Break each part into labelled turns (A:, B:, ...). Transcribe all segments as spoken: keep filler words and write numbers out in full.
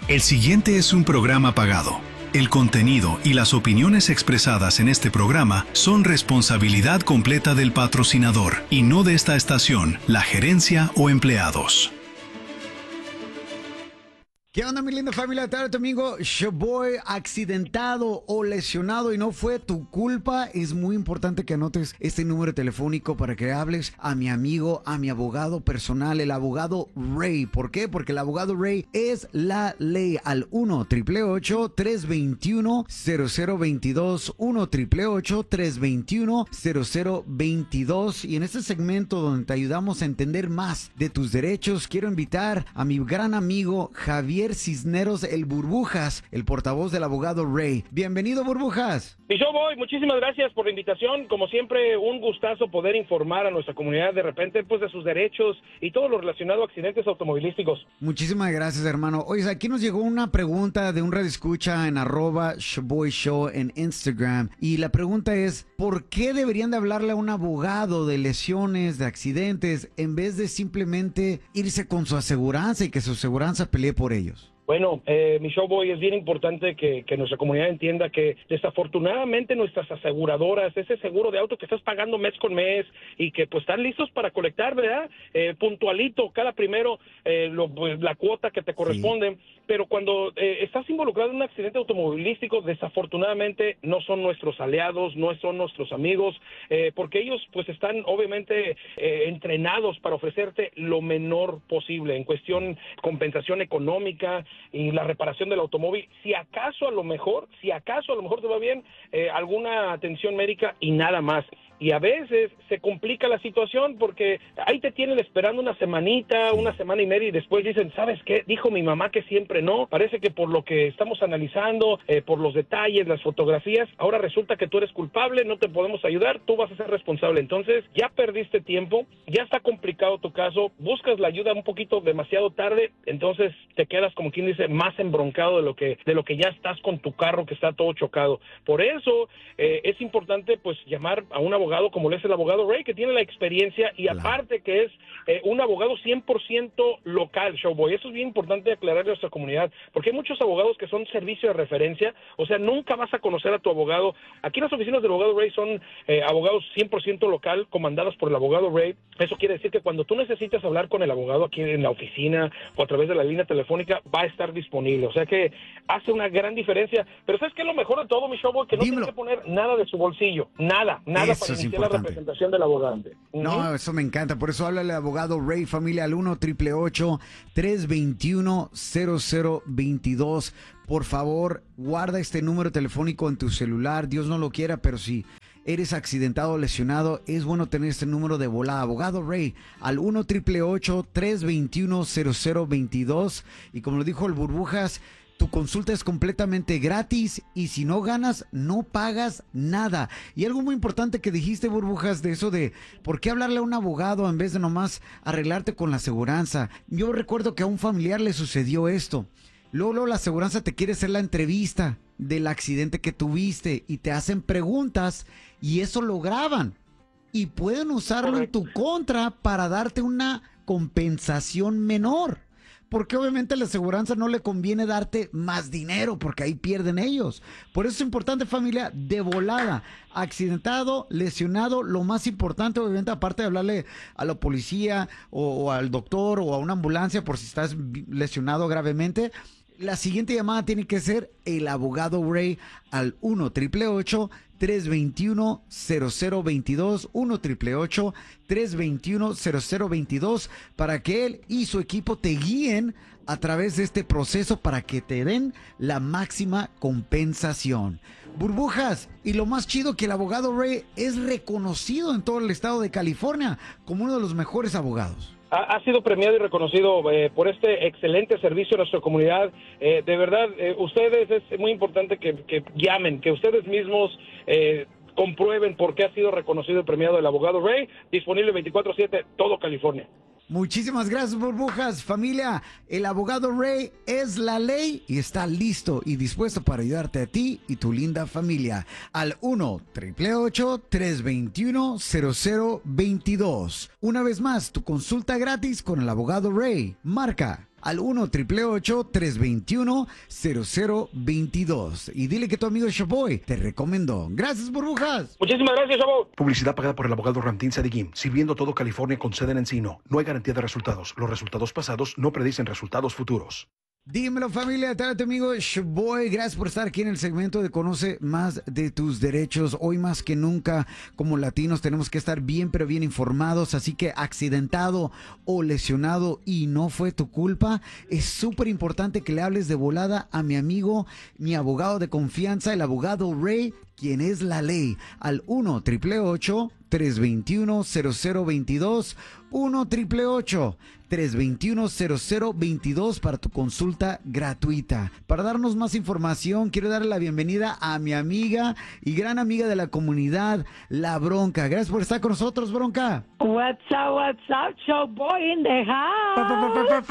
A: El siguiente es un programa pagado. El contenido y las opiniones expresadas en este programa son responsabilidad completa del patrocinador y no de esta estación, la gerencia o empleados.
B: ¿Qué onda, mi linda familia? Tarde domingo, Showboy accidentado o lesionado y no fue tu culpa. Es muy importante que anotes este número telefónico para que hables a mi amigo, a mi abogado personal, el abogado Ray. ¿Por qué? Porque el abogado Ray es la ley. Al uno, ocho ocho ocho, tres dos uno, cero cero dos dos, uno, ocho ocho ocho, tres dos uno, cero cero dos dos. Y en este segmento donde te ayudamos a entender más de tus derechos, quiero invitar a mi gran amigo Javier Cisneros, el Burbujas, el portavoz del abogado Ray. Bienvenido, Burbujas.
C: Y yo voy, muchísimas gracias por la invitación. Como siempre, un gustazo poder informar a nuestra comunidad de repente pues de sus derechos y todo lo relacionado a accidentes automovilísticos.
B: Muchísimas gracias, hermano. Oye, aquí nos llegó una pregunta de un radioescucha en arroba Showboy Show en Instagram. Y la pregunta es, ¿por qué deberían de hablarle a un abogado de lesiones, de accidentes, en vez de simplemente irse con su aseguranza y que su aseguranza pelee por ellos?
C: Bueno, eh, mi Showboy, es bien importante que, que nuestra comunidad entienda que desafortunadamente nuestras aseguradoras, ese seguro de auto que estás pagando mes con mes y que pues están listos para colectar, ¿verdad? Eh, puntualito, cada primero eh, lo, pues, la cuota que te corresponde, sí. Pero cuando eh, estás involucrado en un accidente automovilístico, desafortunadamente no son nuestros aliados, no son nuestros amigos, eh, porque ellos pues están obviamente eh, entrenados para ofrecerte lo menor posible en cuestión compensación económica y la reparación del automóvil. Si acaso a lo mejor, si acaso a lo mejor te va bien, eh, alguna atención médica y nada más. Y a veces se complica la situación porque ahí te tienen esperando una semanita, una semana y media y después dicen, ¿sabes qué? Dijo mi mamá que siempre no. Parece que por lo que estamos analizando, eh, por los detalles, las fotografías, ahora resulta que tú eres culpable, no te podemos ayudar, tú vas a ser responsable. Entonces ya perdiste tiempo, ya está complicado tu caso, buscas la ayuda un poquito demasiado tarde, entonces te quedas como quien dice más embroncado de lo que de lo que ya estás con tu carro que está todo chocado. Por eso eh, es importante pues llamar a un abogado como lo es el abogado Ray, que tiene la experiencia y claro. Aparte que es eh, un abogado cien por ciento local, Showboy. Eso es bien importante aclararle a nuestra comunidad, porque hay muchos abogados que son servicio de referencia, o sea, nunca vas a conocer a tu abogado. Aquí las oficinas del abogado Ray son eh, abogados cien por ciento local, comandadas por el abogado Ray. Eso quiere decir que cuando tú necesitas hablar con el abogado aquí en la oficina o a través de la línea telefónica, va a estar disponible. O sea que hace una gran diferencia. Pero ¿sabes qué es lo mejor de todo, mi Showboy? Que no Dímelo. Tiene que poner nada de su bolsillo. Nada, nada
B: Eso
C: para iniciar
B: importante.
C: La representación del abogado.
B: No,
C: uh-huh.
B: Eso me encanta. Por eso háblale al abogado Ray, familia, al uno, ocho ocho ocho, tres dos uno, cero cero dos dos. Por favor, guarda este número telefónico en tu celular. Dios no lo quiera, pero si eres accidentado o lesionado, es bueno tener este número de volada. Abogado Ray, al uno, ocho ocho ocho, tres dos uno, cero cero dos dos. Y como lo dijo el Burbujas, tu consulta es completamente gratis y si no ganas, no pagas nada. Y algo muy importante que dijiste, Burbujas, de eso de por qué hablarle a un abogado en vez de nomás arreglarte con la aseguranza. Yo recuerdo que a un familiar le sucedió esto. Luego, luego la aseguranza te quiere hacer la entrevista del accidente que tuviste y te hacen preguntas y eso lo graban. Y pueden usarlo en tu contra para darte una compensación menor. Porque obviamente a la aseguranza no le conviene darte más dinero porque ahí pierden ellos. Por eso es importante, familia, de volada. Accidentado, lesionado, lo más importante, obviamente, aparte de hablarle a la policía o, o al doctor o a una ambulancia por si estás lesionado gravemente, la siguiente llamada tiene que ser el abogado Ray al uno, ocho ocho ocho, tres dos uno, cero cero dos dos, uno, ocho ocho ocho, tres dos uno, cero cero dos dos, para que él y su equipo te guíen a través de este proceso para que te den la máxima compensación. Burbujas, y lo más chido que el abogado Ray es reconocido en todo el estado de California como uno de los mejores abogados.
C: Ha, ha sido premiado y reconocido eh, por este excelente servicio a nuestra comunidad. Eh, de verdad, eh, ustedes es muy importante que, que llamen, que ustedes mismos eh, comprueben por qué ha sido reconocido y premiado el abogado Ray, disponible veinticuatro siete, todo California.
B: Muchísimas gracias, Burbujas. Familia, el abogado Ray es la ley y está listo y dispuesto para ayudarte a ti y tu linda familia. Al uno, ocho ocho ocho, tres dos uno, cero cero dos dos. Una vez más, tu consulta gratis con el abogado Ray. Marca al uno triple ocho, tres dos uno, cero cero dos dos. Y dile que tu amigo Showboy te recomendó. Gracias, burbujas.
C: Muchísimas gracias, Chavo.
D: Publicidad pagada por el abogado Ramtín Sadiquim, sirviendo todo California con sede en Encino. No hay garantía de resultados. Los resultados pasados no predicen resultados futuros.
B: Dímelo, familia, tal tu amigo Showboy. Gracias por estar aquí en el segmento de Conoce Más de Tus Derechos. Hoy más que nunca, como latinos, tenemos que estar bien, pero bien informados. Así que accidentado o lesionado y no fue tu culpa, es súper importante que le hables de volada a mi amigo, mi abogado de confianza, el abogado Ray, quien es la ley, al uno triple ocho, tres dos uno, cero cero dos dos, uno triple ocho, tres dos uno, cero cero dos dos para tu consulta gratuita. Para darnos más información, quiero darle la bienvenida a mi amiga y gran amiga de la comunidad, La Bronca. Gracias por estar con nosotros, Bronca.
E: What's up, what's up, Showboy in the house.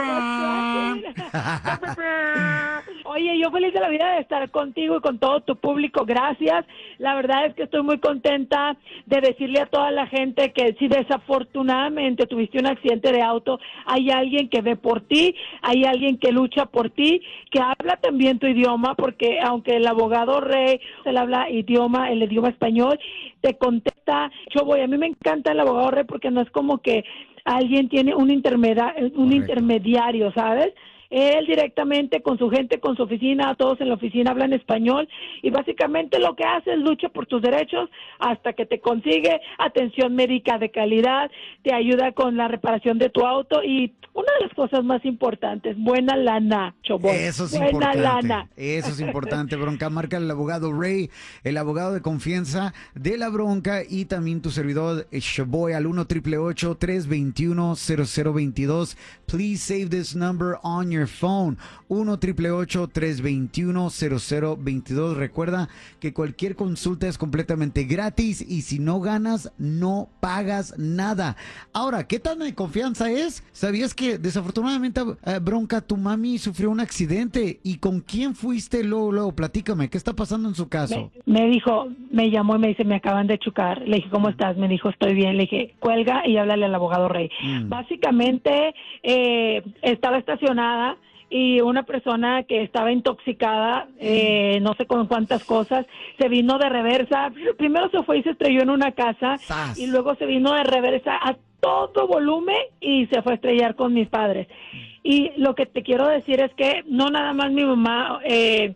E: Oye, yo feliz de la vida de estar contigo y con todo tu público. Gracias. La verdad es que estoy muy contenta de decirle a toda la gente que si desafortunadamente tuviste un accidente de auto, hay alguien que ve por ti, hay alguien que lucha por ti, que habla también tu idioma, porque aunque el abogado Rey, él habla idioma, el idioma español, te contesta. Yo voy, a mí me encanta el abogado Rey porque no es como que alguien tiene un, intermedia, un intermediario, ¿sabes? Él directamente con su gente, con su oficina, todos en la oficina hablan español y básicamente lo que hace es lucha por tus derechos hasta que te consigue atención médica de calidad, te ayuda con la reparación de tu auto y una de las cosas más importantes, buena lana, Chobón.
B: Eso es
E: buena
B: importante.
E: lana.
B: Eso es importante, Bronca. Marca el abogado Ray, el abogado de confianza de La Bronca y también tu servidor Showboy al uno triple ocho, tres dos uno, cero cero dos dos. Please save this number on your phone. uno triple ocho, tres dos uno, cero cero dos dos. Recuerda que cualquier consulta es completamente gratis y si no ganas, no pagas nada. Ahora, ¿qué tan de confianza es? ¿Sabías que desafortunadamente, eh, Bronca, tu mami sufrió un accidente? ¿Y con quién fuiste luego, luego? Platícame, ¿qué está pasando en su caso?
E: Me, me dijo, me llamó y me dice, me acaban de chocar. Le dije, ¿cómo estás? Me dijo, estoy bien. Le dije, cuelga y háblale al abogado Rey. Mm. Básicamente, eh, estaba estacionada y una persona que estaba intoxicada, eh, no sé con cuántas cosas, se vino de reversa. Primero se fue y se estrelló en una casa ¡Sas! Y luego se vino de reversa a todo volumen y se fue a estrellar con mis padres. Y lo que te quiero decir es que no nada más mi mamá eh,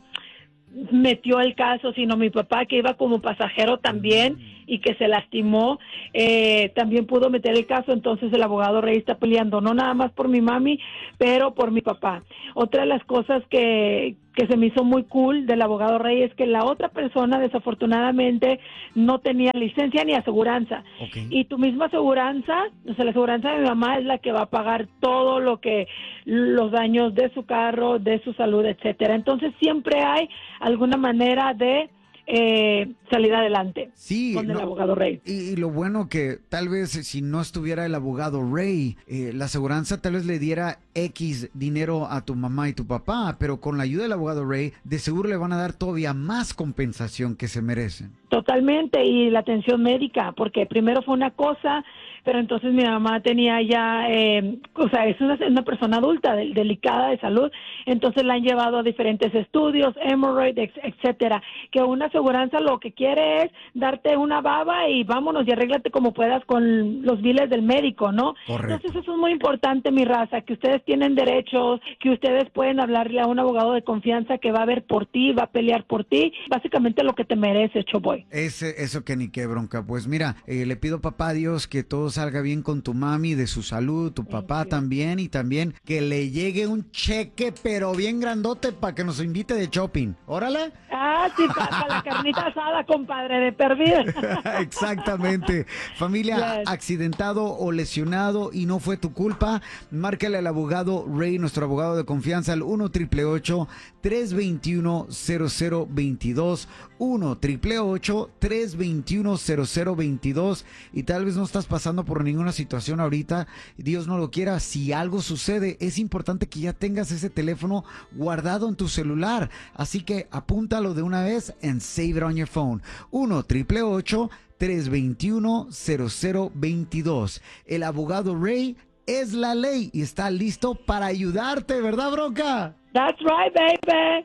E: metió el caso, sino mi papá, que iba como pasajero también y que se lastimó, eh, también pudo meter el caso. Entonces el abogado Rey está peleando, no nada más por mi mami, pero por mi papá. Otra de las cosas que, que se me hizo muy cool del abogado Rey es que la otra persona desafortunadamente no tenía licencia ni aseguranza. Okay. Y tu misma aseguranza, o sea, la aseguranza de mi mamá es la que va a pagar todo lo que, los daños de su carro, de su salud, etcétera. Entonces siempre hay alguna manera de Eh, salir adelante
B: sí,
E: con el
B: no,
E: abogado Rey.
B: Y, y lo bueno que tal vez si no estuviera el abogado Rey, eh, la aseguranza tal vez le diera X dinero a tu mamá y tu papá, pero con la ayuda del abogado Rey, de seguro le van a dar todavía más compensación que se merecen.
E: Totalmente, y la atención médica, porque primero fue una cosa, pero entonces mi mamá tenía ya, eh, o sea, es una, una persona adulta, de, delicada de salud, entonces la han llevado a diferentes estudios, hemorrhoid, etcétera, que una aseguranza lo que quiere es darte una baba y vámonos y arréglate como puedas con los biles del médico, ¿no?
B: Correcto.
E: Entonces eso es muy importante, mi raza, que ustedes tienen derechos, que ustedes pueden hablarle a un abogado de confianza que va a ver por ti, va a pelear por ti, básicamente lo que te mereces, Chowboy.
B: Ese, eso que ni qué, Bronca. Pues mira, eh, le pido papá a Dios que todo salga bien con tu mami, de su salud, tu papá sí, también, y también que le llegue un cheque, pero bien grandote, para que nos invite de shopping. Órale.
E: Ah, sí, para la carnita asada, compadre, de perdida.
B: Exactamente. Familia, yes. Accidentado o lesionado y no fue tu culpa, márcale al abogado Ray, nuestro abogado de confianza, al uno triple ocho, tres dos uno, cero cero dos dos, uno triple ocho, tres dos uno, cero cero dos dos. Y tal vez no estás pasando por ninguna situación ahorita, Dios no lo quiera. Si algo sucede, es importante que ya tengas ese teléfono guardado en tu celular, así que apúntalo de una vez and save it on your phone. uno triple ocho, tres dos uno, cero cero dos dos. El abogado Ray es la ley y está listo para ayudarte, ¿verdad, Bronca?
E: That's right, baby.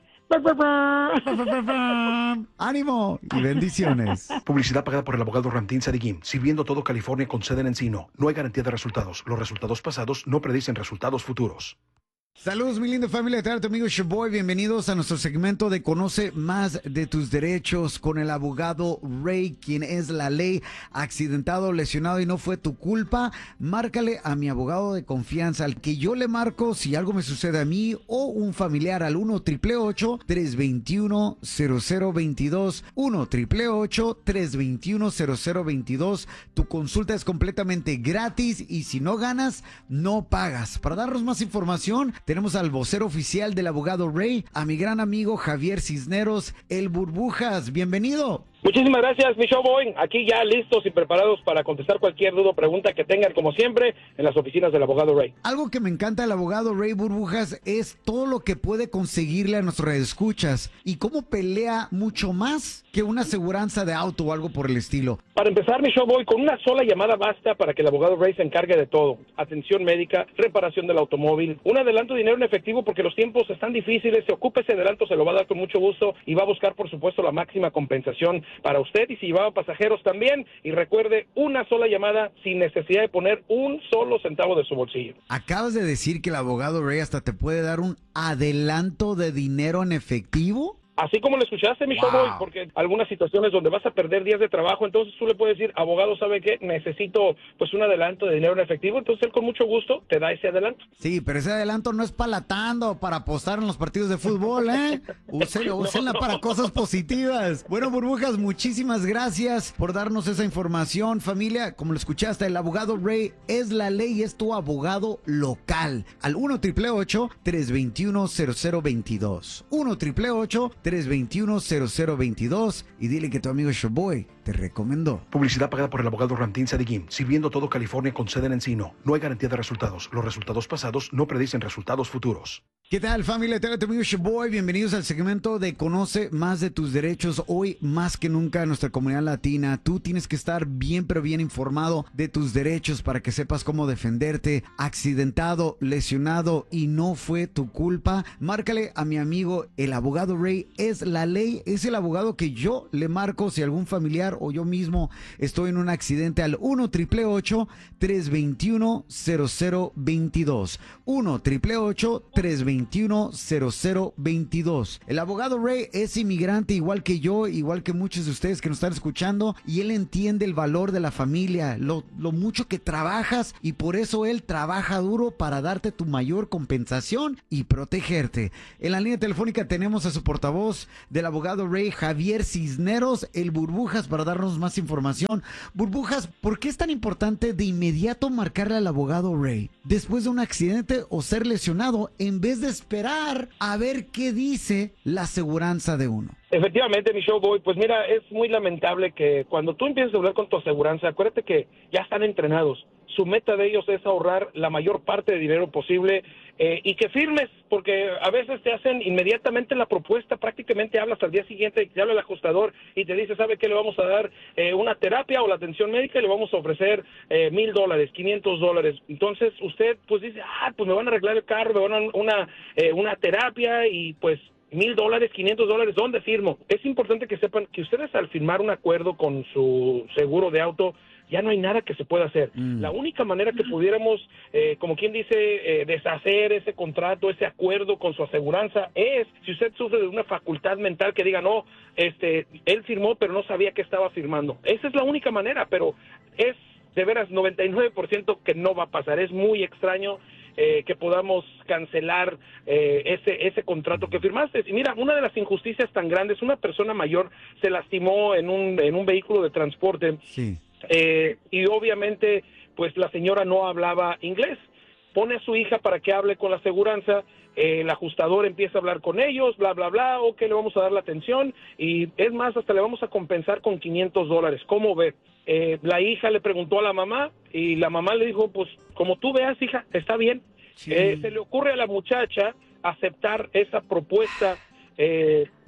B: ¡Ánimo! Y bendiciones.
D: Publicidad pagada por el abogado Ramtín Sadigim, sirviendo todo California con sede en Encino. No hay garantía de resultados. Los resultados pasados no predicen resultados futuros.
B: Saludos, mi linda familia, tu amigo Shaboy. Bienvenidos a nuestro segmento de Conoce Más de Tus Derechos con el abogado Ray, quien es la ley. Accidentado, lesionado y no fue tu culpa. Márcale a mi abogado de confianza, al que yo le marco si algo me sucede a mí o un familiar, al uno triple ocho, tres dos uno, cero cero dos dos. uno triple ocho, tres dos uno, cero cero dos dos. Tu consulta es completamente gratis y si no ganas, no pagas. Para darnos más información, tenemos al vocero oficial del abogado Ray, a mi gran amigo Javier Cisneros, el Burbujas. Bienvenido.
C: Muchísimas gracias, mi Showboy. Aquí ya listos y preparados para contestar cualquier duda o pregunta que tengan, como siempre, en las oficinas del abogado Ray.
B: Algo que me encanta del abogado Ray, Burbujas, es todo lo que puede conseguirle a nuestros radioescuchas y cómo pelea mucho más que una aseguranza de auto o algo por el estilo.
C: Para empezar, mi Showboy, con una sola llamada basta para que el abogado Ray se encargue de todo. Atención médica, reparación del automóvil, un adelanto de dinero en efectivo porque los tiempos están difíciles. Se ocupe ese adelanto, se lo va a dar con mucho gusto y va a buscar, por supuesto, la máxima compensación para usted y si llevaba pasajeros también. Y recuerde, una sola llamada sin necesidad de poner un solo centavo de su bolsillo.
B: Acabas de decir que el abogado Ray hasta te puede dar un adelanto de dinero en efectivo.
C: Así como lo escuchaste, mi
B: Wow.
C: Showboy, porque algunas situaciones donde vas a perder días de trabajo, entonces tú le puedes decir, abogado, ¿sabe qué? Necesito pues un adelanto de dinero en efectivo, entonces él con mucho gusto te da ese adelanto.
B: Sí, pero ese adelanto no es para la tanda o para apostar en los partidos de fútbol, ¿eh? Úsenla, úsenla
C: no, no.
B: para cosas positivas. Bueno, Burbujas, muchísimas gracias por darnos esa información. Familia, como lo escuchaste, el abogado Ray es la ley y es tu abogado local. Al uno triple ocho, tres dos uno, cero cero dos dos. uno triple ocho, tres dos uno, cero cero dos dos y dile que tu amigo Showboy te recomendó.
D: Publicidad pagada por el abogado Ramtín Sadigim, sirviendo todo California con sede en Encino. No hay garantía de resultados. Los resultados pasados no predicen resultados futuros.
B: ¿Qué tal, familia? Te habla tu amigo Shaboy. Bienvenidos al segmento de Conoce Más de Tus Derechos. Hoy, más que nunca, en nuestra comunidad latina, tú tienes que estar bien, pero bien informado de tus derechos para que sepas cómo defenderte. Accidentado, lesionado y no fue tu culpa. Márcale a mi amigo, el abogado Ray. Es la ley, es el abogado que yo le marco si algún familiar o yo mismo estoy en un accidente al uno triple ocho, tres dos uno, cero cero dos dos. uno triple ocho, tres dos uno, cero cero dos dos. El abogado Ray es inmigrante igual que yo, igual que muchos de ustedes que nos están escuchando, y él entiende el valor de la familia, lo, lo mucho que trabajas, y por eso él trabaja duro para darte tu mayor compensación y protegerte. En la línea telefónica tenemos a su portavoz del abogado Ray, Javier Cisneros, el Burbujas, para darnos más información. Burbujas, ¿por qué es tan importante de inmediato marcarle al abogado Ray después de un accidente o ser lesionado en vez de esperar a ver qué dice la aseguranza de uno?
C: Efectivamente, mi Showboy, pues mira, es muy lamentable que cuando tú empiezas a hablar con tu aseguranza, acuérdate que ya están entrenados. Su meta de ellos es ahorrar la mayor parte de dinero posible eh, y que firmes, porque a veces te hacen inmediatamente la propuesta, prácticamente hablas al día siguiente, te habla el ajustador y te dice, ¿sabe qué? Le vamos a dar eh, una terapia o la atención médica y le vamos a ofrecer eh, mil dólares, quinientos dólares. Entonces usted pues dice, ah, pues me van a arreglar el carro, me van a dar una, eh, una terapia y pues mil dólares, quinientos dólares, ¿dónde firmo? Es importante que sepan que ustedes al firmar un acuerdo con su seguro de auto, ya no hay nada que se pueda hacer. Mm. La única manera que pudiéramos, eh, como quien dice, eh, deshacer ese contrato, ese acuerdo con su aseguranza, es si usted sufre de una facultad mental que diga, no, este, él firmó, pero no sabía que estaba firmando. Esa es la única manera, pero es de veras noventa y nueve por ciento que no va a pasar. Es muy extraño eh, que podamos cancelar eh, ese ese contrato que firmaste. Y mira, una de las injusticias tan grandes, una persona mayor se lastimó en un, en un vehículo de transporte.
B: Sí.
C: Eh, y obviamente pues la señora no hablaba inglés. Pone a su hija para que hable con la aseguranza, eh, el ajustador empieza a hablar con ellos, bla bla bla, ok, le vamos a dar la atención y es más, hasta le vamos a compensar con quinientos dólares. ¿Cómo ve? Eh, la hija le preguntó a la mamá y la mamá le dijo, pues como tú veas, hija, está bien. Sí. Eh, se le ocurre a la muchacha aceptar esa propuesta eh,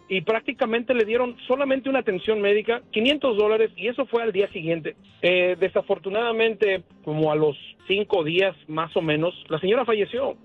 C: y prácticamente le dieron solamente una atención médica, quinientos dólares, y eso fue al día siguiente. Eh, desafortunadamente, como a los cinco días más o menos, la señora falleció.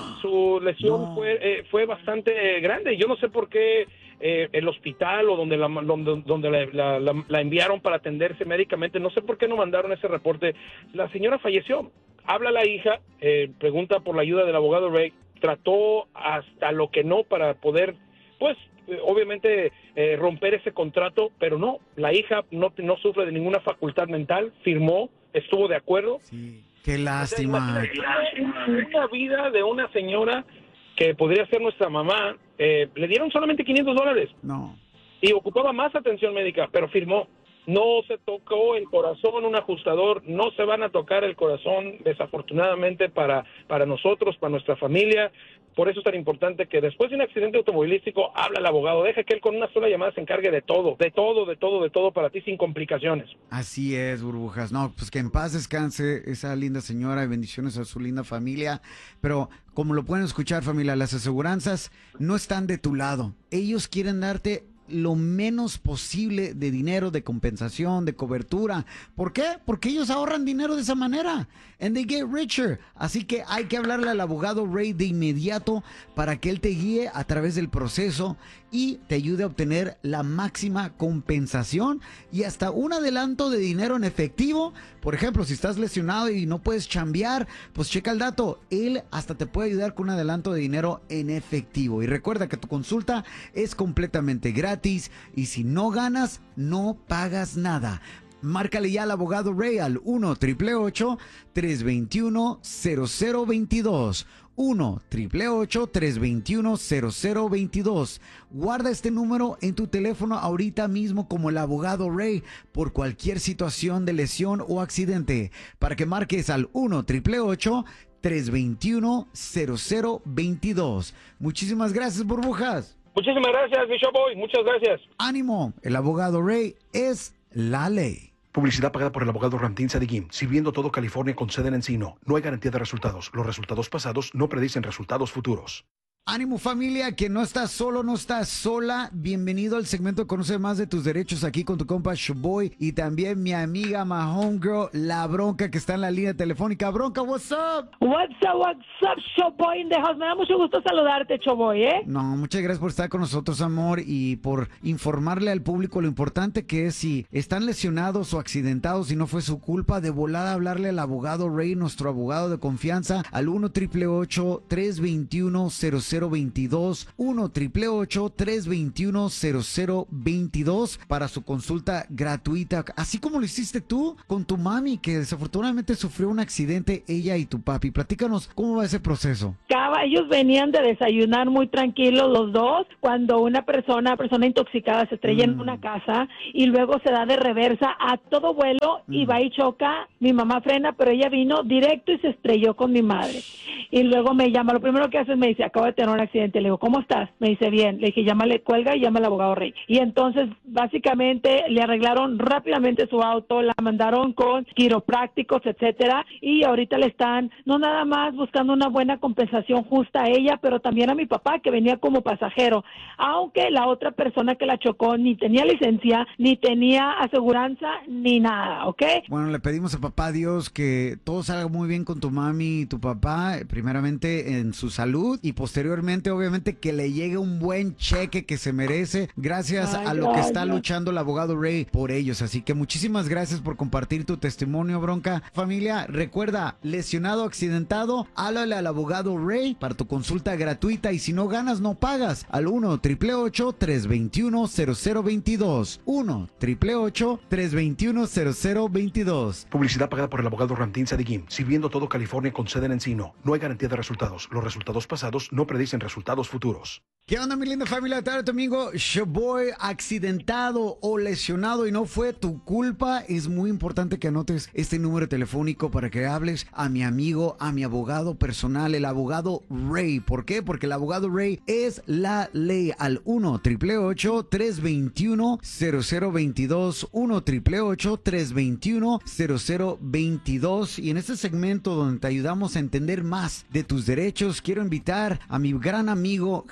C: Su lesión no. fue, eh, fue bastante grande. Yo no sé por qué eh, el hospital o donde, la, donde, donde la, la, la enviaron para atenderse médicamente, no sé por qué no mandaron ese reporte. La señora falleció. Habla la hija, eh, pregunta por la ayuda del abogado Ray, trató hasta lo que no para poder, pues, eh, obviamente eh, romper ese contrato, pero no, la hija no, no sufre de ninguna facultad mental, firmó, estuvo de acuerdo.
B: Sí. Qué lástima.
C: O sea, una vida de una señora que podría ser nuestra mamá, eh, le dieron solamente quinientos dólares.
B: No.
C: Y ocupaba más atención médica, pero firmó. No se tocó el corazón, un ajustador, no se van a tocar el corazón, desafortunadamente, para, para nosotros, para nuestra familia. Por eso es tan importante que después de un accidente automovilístico, habla el abogado, deja que él con una sola llamada se encargue de todo, de todo, de todo, de todo para ti sin complicaciones.
B: Así es, Burbujas. No, pues que en paz descanse esa linda señora y bendiciones a su linda familia. Pero como lo pueden escuchar, familia, las aseguranzas no están de tu lado. Ellos quieren darte lo menos posible de dinero, de compensación, de cobertura. ¿Por qué? Porque ellos ahorran dinero de esa manera. And they get richer. Así que hay que hablarle al abogado Ray de inmediato para que él te guíe a través del proceso y te ayude a obtener la máxima compensación y hasta un adelanto de dinero en efectivo. Por ejemplo, si estás lesionado y no puedes chambear, pues checa el dato. Él hasta te puede ayudar con un adelanto de dinero en efectivo. Y recuerda que tu consulta es completamente gratis y si no ganas, no pagas nada. Márcale ya al abogado Ray al uno, ocho ocho ocho, tres dos uno, cero cero dos dos. uno, ocho ocho ocho, tres dos uno, cero cero dos dos. Guarda este número en tu teléfono ahorita mismo como el abogado Ray por cualquier situación de lesión o accidente. Para que marques al uno, ocho ocho ocho, tres dos uno, cero cero dos dos. Muchísimas gracias, Burbujas.
C: Muchísimas gracias, Bishop Boy. Muchas gracias.
B: Ánimo, el abogado Ray es la ley.
D: Publicidad pagada por el abogado Ramtín Sadikim, sirviendo todo California con sede en Encino. No hay garantía de resultados. Los resultados pasados no predicen resultados futuros.
B: Ánimo, familia, que no estás solo, no estás sola. Bienvenido al segmento Conoce Más de Tus Derechos aquí con tu compa Showboy y también mi amiga, my homegirl, La Bronca, que está en la línea telefónica. Bronca, what's up?
E: What's up, what's up, Showboy in the house. Me da mucho gusto saludarte, Showboy, ¿eh?
B: No, muchas gracias por estar con nosotros, amor, y por informarle al público lo importante que es si están lesionados o accidentados y no fue su culpa, de volada hablarle al abogado Ray, nuestro abogado de confianza, al uno, ocho ocho ocho, tres dos uno, cero cero dos dos, uno, ocho ocho ocho, tres dos uno, cero cero dos dos para su consulta gratuita, así como lo hiciste tú con tu mami, que desafortunadamente sufrió un accidente, ella y tu papi. Platícanos, ¿cómo va ese proceso?
E: Cava, ellos venían de desayunar muy tranquilos los dos, cuando una persona, persona intoxicada se estrella mm. en una casa y luego se da de reversa a todo vuelo mm. y va y choca. Mi mamá frena, pero ella vino directo y se estrelló con mi madre. Y luego me llama, lo primero que hace es me dice, acabo de tener un accidente. Le digo, ¿cómo estás? Me dice, bien. Le dije, llámale, cuelga y llama al abogado Rey. Y entonces, básicamente, le arreglaron rápidamente su auto, la mandaron con quiroprácticos, etcétera, y ahorita le están, no nada más buscando una buena compensación justa a ella, pero también a mi papá, que venía como pasajero, aunque la otra persona que la chocó ni tenía licencia, ni tenía aseguranza, ni nada, ¿ok?
B: Bueno, le pedimos a papá Dios que todo salga muy bien con tu mami y tu papá, primeramente en su salud y posteriormente, obviamente, que le llegue un buen cheque que se merece gracias Ay, a lo gracias. que está luchando el abogado Ray por ellos. Así que muchísimas gracias por compartir tu testimonio, Bronca. Familia, recuerda, lesionado, accidentado, háblale al abogado Ray para tu consulta gratuita y si no ganas, no pagas. Al uno, ocho ocho ocho, tres dos uno, cero cero dos dos. uno, ocho ocho ocho, tres dos uno, cero cero dos dos.
D: Publicidad pagada por el abogado Ramtín Sadikim, sirviendo todo California con sede en Encino. No hay garantía de resultados. Los resultados pasados no predicen resultados futuros.
B: ¿Qué onda, mi linda familia? Tarde domingo, Showboy, accidentado o lesionado y no fue tu culpa. Es muy importante que anotes este número telefónico para que hables a mi amigo, a mi abogado personal, el abogado Ray. ¿Por qué? Porque el abogado Ray es la ley. Al uno, ocho ocho ocho, tres dos uno, cero cero dos dos, uno, ocho ocho ocho, tres dos uno, cero cero dos dos. Y en este segmento donde te ayudamos a entender más de tus derechos, quiero invitar a mi gran amigo Javier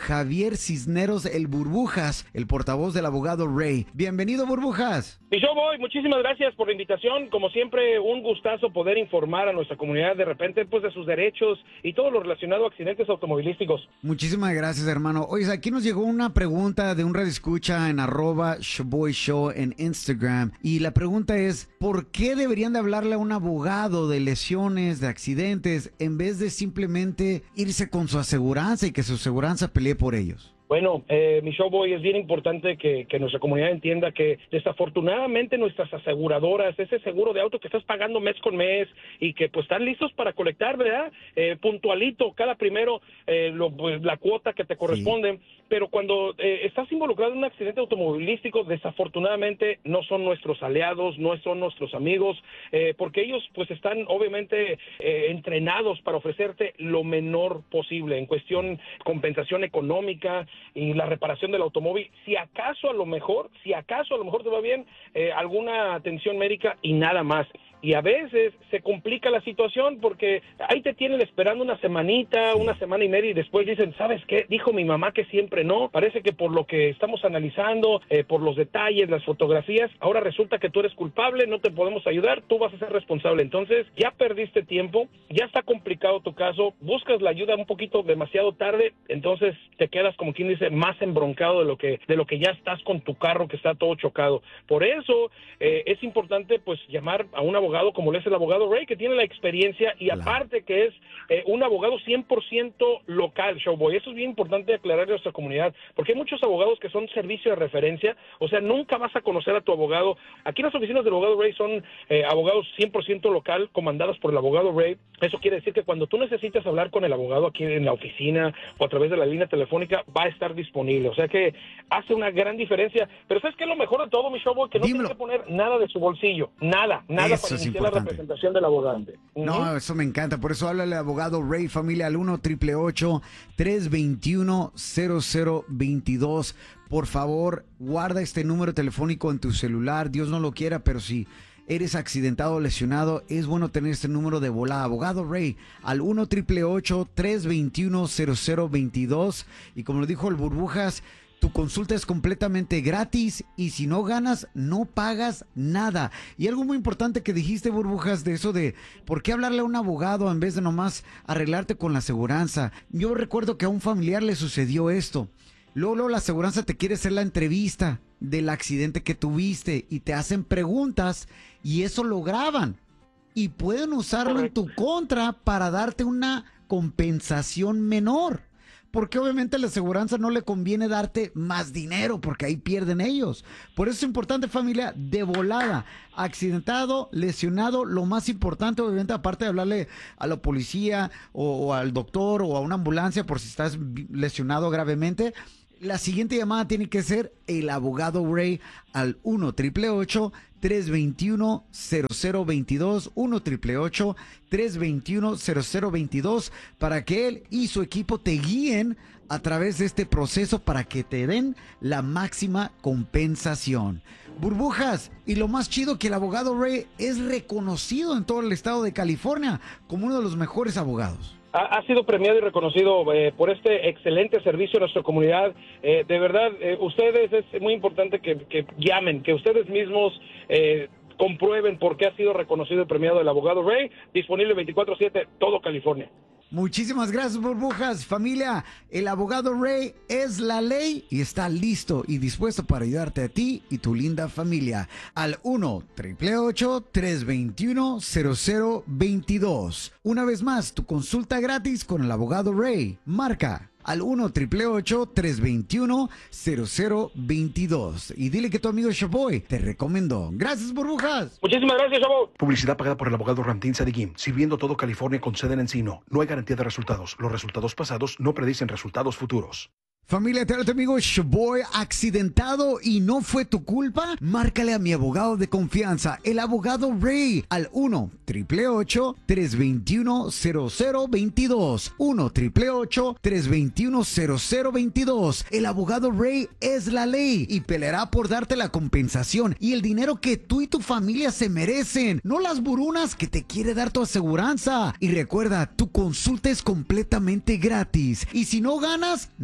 B: Javier Cisneros, el Burbujas, el portavoz del abogado Ray. Bienvenido, Burbujas.
C: Y yo voy, muchísimas gracias por la invitación. Como siempre, un gustazo poder informar a nuestra comunidad de repente pues de sus derechos y todo lo relacionado a accidentes automovilísticos.
B: Muchísimas gracias, hermano. Oye, aquí nos llegó una pregunta de un radioescucha en arroba Shoboy Show en Instagram. Y la pregunta es, ¿por qué deberían de hablarle a un abogado de lesiones, de accidentes, en vez de simplemente irse con su aseguranza y que su aseguranza pelee por ellos?
C: Bueno, eh, mi Showboy, es bien importante que, que nuestra comunidad entienda que desafortunadamente nuestras aseguradoras, ese seguro de auto que estás pagando mes con mes y que pues están listos para colectar, ¿verdad? Eh, puntualito, cada primero eh, lo, pues, la cuota que te corresponde, sí. Pero cuando eh, estás involucrado en un accidente automovilístico, desafortunadamente no son nuestros aliados, no son nuestros amigos, eh, porque ellos pues están obviamente eh, entrenados para ofrecerte lo menor posible en cuestión compensación económica y la reparación del automóvil. Si acaso a lo mejor, si acaso a lo mejor te va bien, eh, alguna atención médica y nada más. Y a veces se complica la situación porque ahí te tienen esperando una semanita, una semana y media y después dicen, ¿sabes qué? Dijo mi mamá que siempre no. Parece que por lo que estamos analizando, eh, por los detalles, las fotografías, ahora resulta que tú eres culpable, no te podemos ayudar, tú vas a ser responsable. Entonces ya perdiste tiempo, ya está complicado tu caso, buscas la ayuda un poquito demasiado tarde, entonces te quedas como quien dice más embroncado de lo que de lo que ya estás con tu carro que está todo chocado. Por eso eh, es importante pues llamar a un abogado como lo es el abogado Ray, que tiene la experiencia y claro. Aparte que es eh, un abogado cien por ciento local, Showboy. Eso es bien importante aclararle a nuestra comunidad, porque hay muchos abogados que son servicio de referencia, o sea, nunca vas a conocer a tu abogado. Aquí las oficinas del abogado Ray son eh, abogados cien por ciento local, comandadas por el abogado Ray. Eso quiere decir que cuando tú necesitas hablar con el abogado aquí en la oficina o a través de la línea telefónica, va a estar disponible. O sea que hace una gran diferencia. Pero ¿sabes qué es lo mejor de todo, mi Showboy? Que no Dímelo. Tiene que poner nada de su bolsillo. Nada, nada
B: eso
C: para
B: es
C: iniciar la representación del abogado. Uh-huh.
B: No, eso me encanta. Por eso háblale al abogado Ray Familia al uno triple ocho, tres dos uno, cero cero dos dos. Por favor, guarda este número telefónico en tu celular. Dios no lo quiera, pero si eres accidentado o lesionado, es bueno tener este número de volada. Abogado Ray al uno triple ocho, tres dos uno, cero cero dos dos. Y como lo dijo el Burbujas, tu consulta es completamente gratis y si no ganas, no pagas nada. Y algo muy importante que dijiste, Burbujas, de eso de por qué hablarle a un abogado en vez de nomás arreglarte con la aseguranza. Yo recuerdo que a un familiar le sucedió esto. Luego, luego la aseguranza te quiere hacer la entrevista del accidente que tuviste y te hacen preguntas y eso lo graban. Y pueden usarlo en tu contra para darte una compensación menor. Porque obviamente a la aseguranza no le conviene darte más dinero porque ahí pierden ellos. Por eso es importante, familia, de volada, accidentado, lesionado, lo más importante obviamente aparte de hablarle a la policía o, o al doctor o a una ambulancia por si estás lesionado gravemente, la siguiente llamada tiene que ser el abogado Ray al uno triple ocho, tres dos uno, cero cero dos dos, uno triple ocho, tres dos uno, cero cero dos dos, para que él y su equipo te guíen a través de este proceso para que te den la máxima compensación. Burbujas, y lo más chido que el abogado Ray es reconocido en todo el estado de California como uno de los mejores abogados.
C: Ha, ha sido premiado y reconocido eh, por este excelente servicio a nuestra comunidad. Eh, de verdad, eh, ustedes, es muy importante que, que llamen, que ustedes mismos eh, comprueben por qué ha sido reconocido y premiado el abogado Ray, disponible veinticuatro siete, todo California.
B: Muchísimas gracias, Burbujas. Familia, el abogado Ray es la ley y está listo y dispuesto para ayudarte a ti y tu linda familia. Al uno triple ocho, tres dos uno, cero cero dos dos. Una vez más, tu consulta gratis con el abogado Ray. Marca al uno triple ocho, tres dos uno, cero cero dos dos. Y dile que tu amigo Shoboy te recomendó. Gracias, Burbujas.
C: Muchísimas gracias, Shoboy.
D: Publicidad pagada por el abogado Ramtín Sadigim, sirviendo todo California con sede en Encino. No hay garantía de resultados. Los resultados pasados no predicen resultados futuros.
B: Familia, te habla tu amigo Shoboy, accidentado y no fue tu culpa. Márcale a mi abogado de confianza, el abogado Ray, al uno triple ocho, tres dos uno, cero cero dos dos. uno triple ocho, tres dos uno, cero cero dos dos. El abogado Ray es la ley y peleará por darte la compensación y el dinero que tú y tu familia se merecen, no las burunas que te quiere dar tu aseguranza. Y recuerda, tu consulta es completamente gratis y si no ganas, no pagas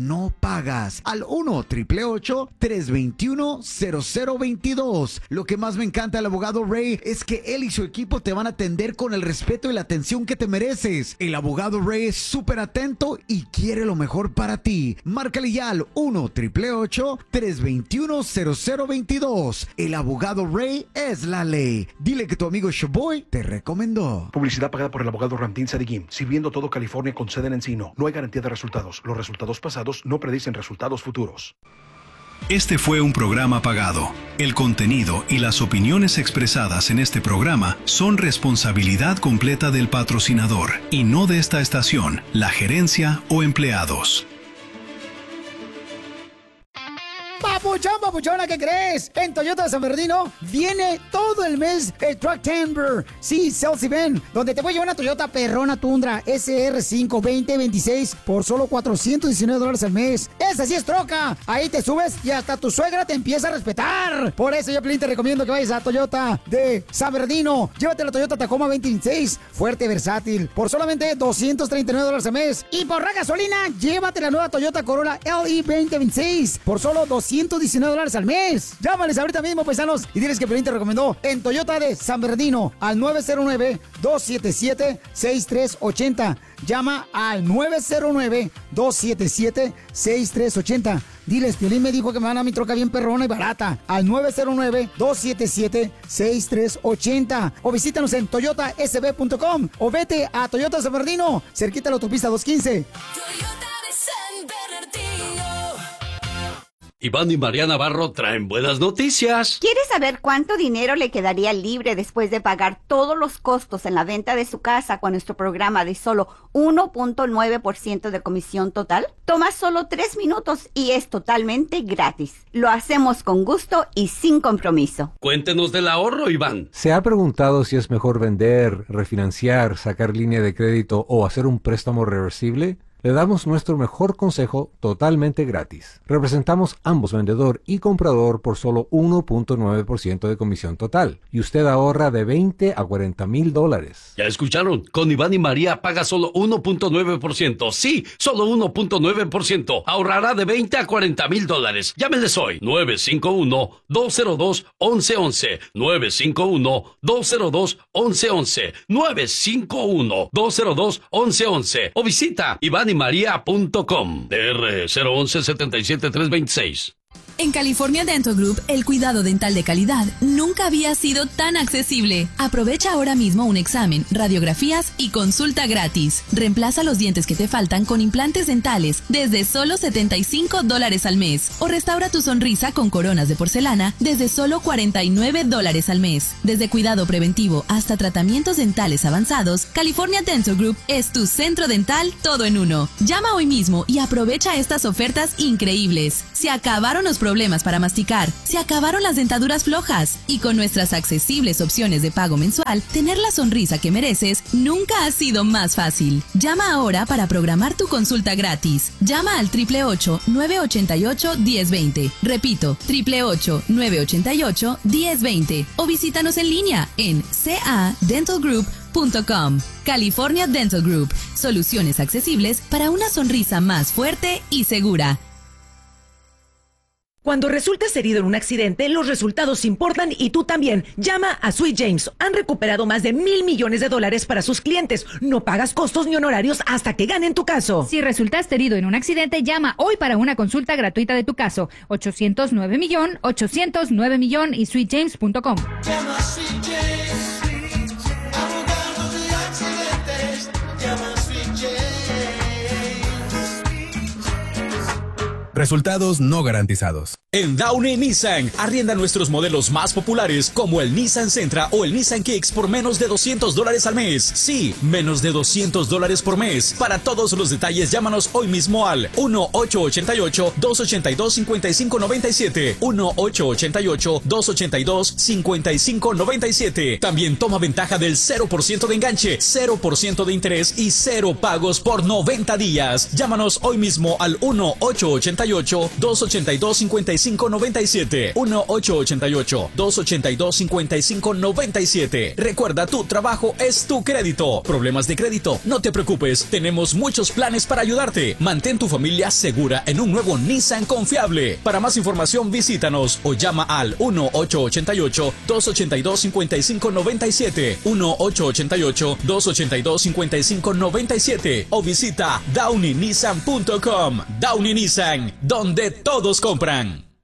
B: pagas. Al uno, triple ocho, tres dos uno, cero cero dos dos. Lo que más me encanta del abogado Ray es que él y su equipo te van a atender con el respeto y la atención que te mereces. El abogado Ray es súper atento y quiere lo mejor para ti. Márcale ya al uno, triple ocho, tres dos uno, cero cero dos dos. El abogado Ray es la ley. Dile que tu amigo Shoboy te recomendó.
D: Publicidad pagada por el abogado Ramtín Sadikim, sirviendo todo California con sede en Encino. No hay garantía de resultados. Los resultados pasados no predicen resultados futuros.
A: Este fue un programa pagado. El contenido y las opiniones expresadas en este programa son responsabilidad completa del patrocinador y no de esta estación, la gerencia o empleados.
F: Papuchón, papuchona, ¿qué crees? En Toyota de San Bernardino viene todo el mes el Truck Timber. Sí, Sales Event, donde te voy a llevar una Toyota perrona Tundra S R cinco veinte veintiséis por solo cuatrocientos diecinueve dólares al mes. Esa sí es troca. Ahí te subes y hasta tu suegra te empieza a respetar. Por eso yo, Pelín, te recomiendo que vayas a Toyota de San Bernardino. Llévate la Toyota Tacoma veinte veintiséis, fuerte, versátil, por solamente doscientos treinta y nueve dólares al mes. Y por la gasolina, llévate la nueva Toyota Corolla L E veinte veintiséis por solo doscientos diecinueve dólares al mes. Llámales ahorita mismo, paisanos, y diles que Pelín te recomendó en Toyota de San Bernardino al nueve cero nueve, dos siete siete, seis tres ocho cero. Llama al nueve cero nueve, dos siete siete, seis tres ocho cero. Diles, Piolín me dijo que me van a mi troca bien perrona y barata. Al nueve cero nueve, dos siete siete, seis tres ocho cero. O visítanos en toyota s b punto com o vete a Toyota San Bernardino, cerquita de la autopista doscientos quince.
G: Toyota de San Bernardino.
H: Iván y María Navarro traen buenas noticias.
I: ¿Quieres saber cuánto dinero le quedaría libre después de pagar todos los costos en la venta de su casa con nuestro programa de solo uno punto nueve por ciento de comisión total? Toma solo tres minutos y es totalmente gratis. Lo hacemos con gusto y sin compromiso.
H: Cuéntenos del ahorro, Iván.
J: ¿Se ha preguntado si es mejor vender, refinanciar, sacar línea de crédito o hacer un préstamo reversible? Le damos nuestro mejor consejo totalmente gratis. Representamos ambos, vendedor y comprador, por solo uno punto nueve por ciento de comisión total. Y usted ahorra de veinte a cuarenta mil dólares.
H: ¿Ya escucharon? Con Iván y María paga solo uno punto nueve por ciento. Sí, solo uno punto nueve por ciento. Ahorrará de veinte a cuarenta mil dólares. Llámenles hoy. nueve cinco uno, dos cero dos, once once. nueve cinco uno, dos cero dos, once once. nueve cinco uno, dos cero dos, once once. O visita iván y maría punto com. D R cero once, setenta y siete, trescientos veintiséis.
K: En California Dental Group, el cuidado dental de calidad nunca había sido tan accesible. Aprovecha ahora mismo un examen, radiografías y consulta gratis. Reemplaza los dientes que te faltan con implantes dentales desde solo setenta y cinco dólares al mes. O restaura tu sonrisa con coronas de porcelana desde solo cuarenta y nueve dólares al mes. Desde cuidado preventivo hasta tratamientos dentales avanzados, California Dental Group es tu centro dental todo en uno. Llama hoy mismo y aprovecha estas ofertas increíbles. Se acabaron los problemas para masticar, se acabaron las dentaduras flojas y con nuestras accesibles opciones de pago mensual, tener la sonrisa que mereces nunca ha sido más fácil. Llama ahora para programar tu consulta gratis. Llama al triple ocho, nueve ocho ocho, diez veinte. Repito, triple ocho, nueve ocho ocho, diez veinte. O visítanos en línea en c a dental group punto com. California Dental Group. Soluciones accesibles para una sonrisa más fuerte y segura.
L: Cuando resultas herido en un accidente, los resultados importan y tú también. Llama a Sweet James. Han recuperado más de mil millones de dólares para sus clientes. No pagas costos ni honorarios hasta que ganen tu caso.
M: Si resultaste herido en un accidente, llama hoy para una consulta gratuita de tu caso. ochocientos nueve millón, ochocientos nueve millón y sweet james punto com.
G: Llama a Sweet James, abogado de accidentes. Llama a Sweet James.
N: Resultados no garantizados.
O: En Downey Nissan, arrienda nuestros modelos más populares como el Nissan Sentra o el Nissan Kicks por menos de doscientos dólares al mes. Sí, menos de doscientos dólares por mes. Para todos los detalles, llámanos hoy mismo al uno ocho ocho ocho, dos ocho dos, cinco cinco nueve siete. uno ocho ocho ocho, dos ocho dos, cinco cinco nueve siete. También toma ventaja del cero por ciento de enganche, cero por ciento de interés y cero pagos por noventa días. Llámanos hoy mismo al uno ocho ocho ocho, dos ocho dos, cinco cinco cinco nueve siete. uno ocho ocho ocho, dos ocho dos, cinco cinco nueve siete. Recuerda, tu trabajo es tu crédito. ¿Problemas de crédito? No te preocupes, tenemos muchos planes para ayudarte. Mantén tu familia segura en un nuevo Nissan confiable. Para más información, visítanos o llama al uno ocho ocho ocho, dos ocho dos, cinco cinco nueve siete. uno ocho ocho ocho, dos ocho dos, cinco cinco nueve siete. O visita downey nissan punto com. Downey Nissan, donde todos compran.